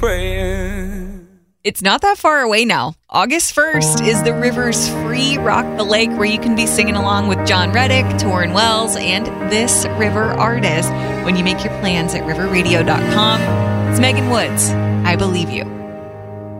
praying. It's not that far away now. August 1st is the Rivers free Rock the Lake, where you can be singing along with John Reddick, Torrin Wells, and this River artist when you make your plans at riverradio.com. It's Megan Woods. I believe you.